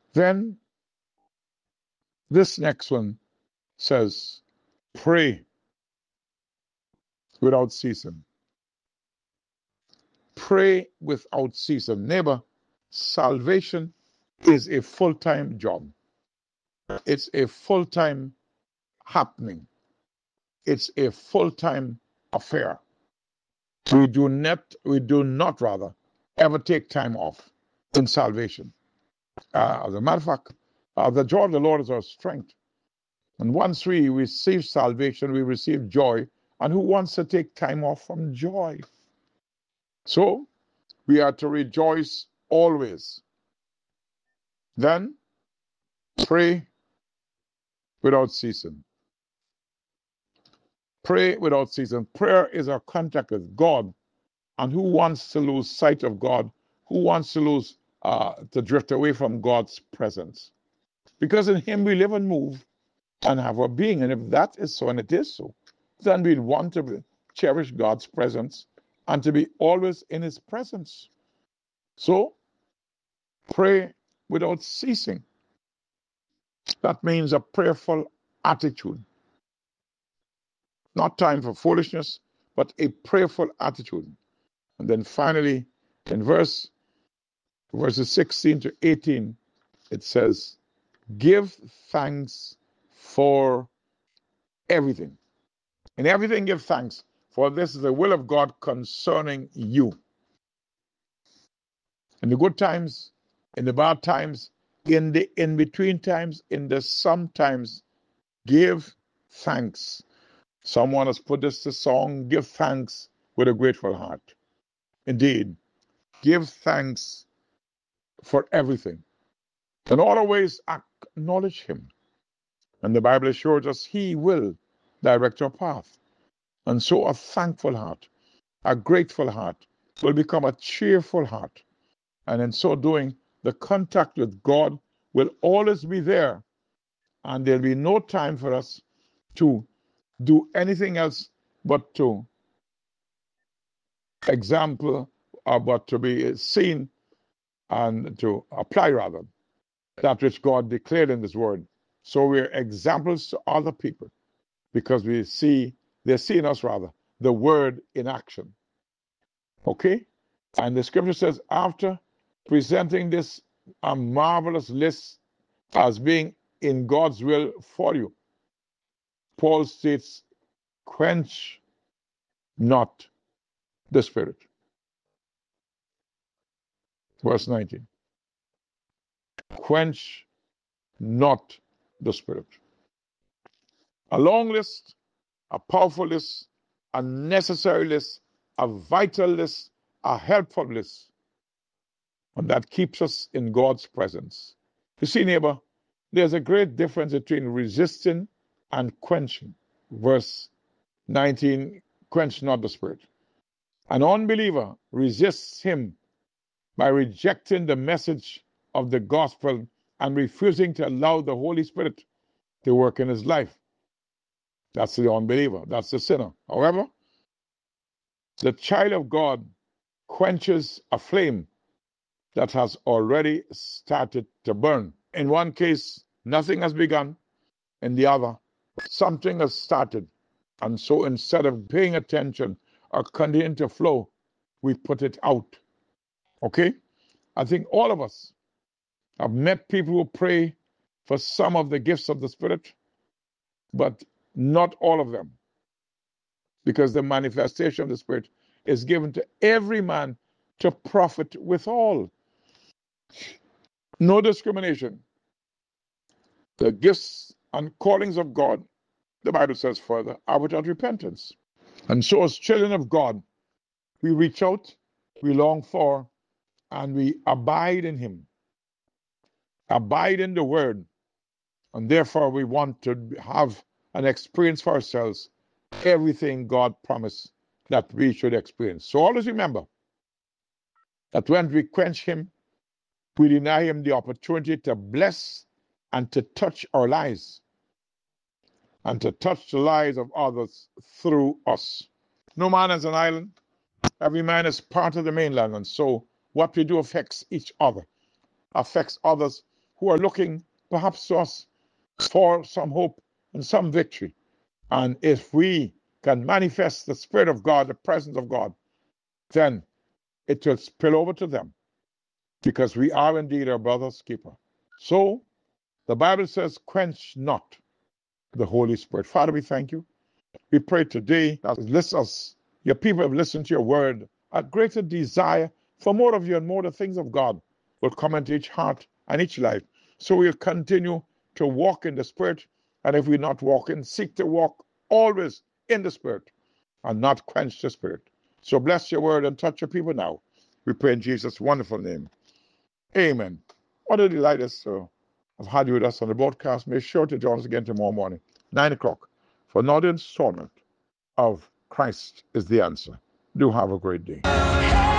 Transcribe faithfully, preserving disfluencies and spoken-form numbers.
Then this next one says, pray without ceasing. Pray without ceasing. Neighbor, salvation is a full-time job. It's a full-time happening. It's a full-time affair. We do not, we do not rather ever take time off in salvation. Uh, as a matter of fact, uh, the joy of the Lord is our strength. And once we receive salvation, we receive joy. And who wants to take time off from joy? So we are to rejoice always. Then pray without ceasing. Pray without ceasing. Prayer is our contact with God. And who wants to lose sight of God? Who wants to lose, uh, to drift away from God's presence? Because in Him we live and move and have our being. And if that is so, and it is so, then we'll want to cherish God's presence and to be always in His presence. So, pray without ceasing. That means a prayerful attitude. Not time for foolishness, but a prayerful attitude. And then finally, in verse verses sixteen to eighteen, it says, give thanks for everything. In everything, give thanks, for this is the will of God concerning you. In the good times, in the bad times, in the in-between times, in the sometimes, give thanks. Someone has put this to song, give thanks with a grateful heart. Indeed, give thanks for everything. In all our ways, acknowledge Him. And the Bible assures us He will direct our path. And so a thankful heart, a grateful heart, will become a cheerful heart. And in so doing, the contact with God will always be there. And there'll be no time for us to do anything else but to example, or but to be seen and to apply, rather, that which God declared in His Word. So we're examples to other people because we see, they're seeing us, rather, the Word in action. Okay? And the scripture says, after presenting this a marvelous list as being in God's will for you, Paul states, quench not the Spirit. Verse nineteen. Quench not the Spirit. A long list, a powerful list, a necessary list, a vital list, a helpful list, and that keeps us in God's presence. You see, neighbor, there's a great difference between resisting and quenching. Verse nineteen, quench not the Spirit. An unbeliever resists Him by rejecting the message of the gospel and refusing to allow the Holy Spirit to work in his life. That's the unbeliever. That's the sinner. However, the child of God quenches a flame that has already started to burn. In one case, nothing has begun. In the other, something has started. And so instead of paying attention or continuing to flow, we put it out. Okay? I think all of us have met people who pray for some of the gifts of the Spirit, but not all of them. Because the manifestation of the Spirit is given to every man to profit withal. No discrimination. The gifts and callings of God, the Bible says further, are without repentance. And so as children of God, we reach out, we long for, and we abide in Him. Abide in the Word. And therefore we want to have an experience for ourselves everything God promised that we should experience. So always remember that when we quench Him, we deny Him the opportunity to bless and to touch our lives and to touch the lives of others through us. No man is an island. Every man is part of the mainland. And so what we do affects each other, affects others who are looking perhaps to us for some hope and some victory. And if we can manifest the Spirit of God, the presence of God, then it will spill over to them, because we are indeed our brother's keeper. So the Bible says, quench not the Holy Spirit. Father, we thank you. We pray today that listeners, your people have listened to your word, a greater desire for more of you and more of the things of God will come into each heart and each life. So we'll continue to walk in the Spirit, and if we're not walking, seek to walk always in the Spirit and not quench the Spirit. So bless your word and touch your people now. We pray in Jesus' wonderful name. Amen. What a delight it is to have had you with us on the broadcast. Make sure to join us again tomorrow morning, nine o'clock, for another installment of Christ is the Answer. Do have a great day.